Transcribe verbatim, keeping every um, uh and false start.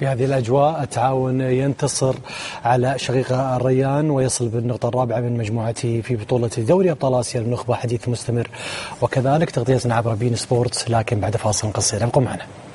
في هذه الأجواء التعاون ينتصر على شقيقة الريان ويصل بالنقطة الرابعة من مجموعته في بطولة دوري أبطال آسيا للنخبة. حديث مستمر وكذلك تغطيتنا عبر بين سبورتس، لكن بعد فاصل قصير ابقوا معنا.